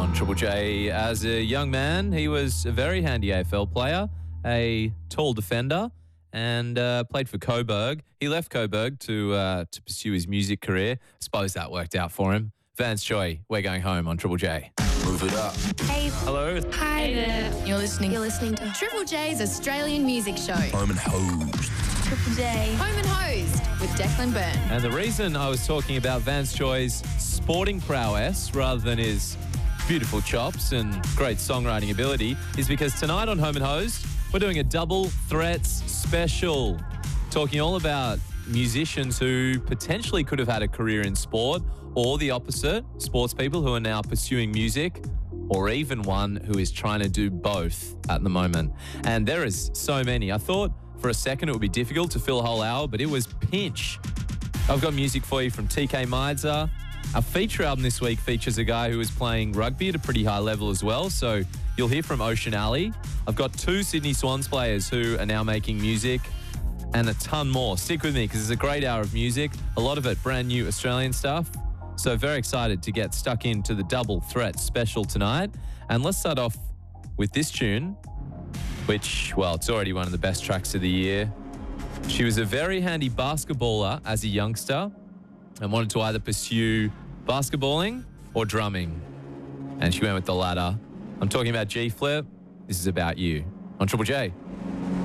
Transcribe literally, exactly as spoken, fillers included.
on Triple J. As a young man, he was a very handy A F L player, a tall defender, and uh, played for Coburg. He left Coburg to uh, to pursue his music career. Suppose that worked out for him. Vance Joy, we're going home on Triple J. Move it up. Hey. Hello. Hi there. You're listening. You're listening to Triple J's Australian music show. Home and hosed. Triple J. Home and hosed with Declan Byrne. And the reason I was talking about Vance Joy's sporting prowess rather than his beautiful chops and great songwriting ability is because tonight on Home and Hosed, we're doing a double threats special, talking all about musicians who potentially could have had a career in sport, or the opposite, sports people who are now pursuing music, or even one who is trying to do both at the moment. And there is so many. I thought for a second it would be difficult to fill a whole hour, but it was pinch. I've got music for you from T K Meidzer. Our feature album this week features a guy who is playing rugby at a pretty high level as well, so you'll hear from Ocean Alley. I've got two Sydney Swans players who are now making music, and a ton more. Stick with me because it's a great hour of music, a lot of it brand new Australian stuff. So very excited to get stuck into the double threat special tonight. And let's start off with this tune, which, well, it's already one of the best tracks of the year. She was a very handy basketballer as a youngster and wanted to either pursue basketballing or drumming. And she went with the latter. I'm talking about G-Flip. This is About You on Triple J.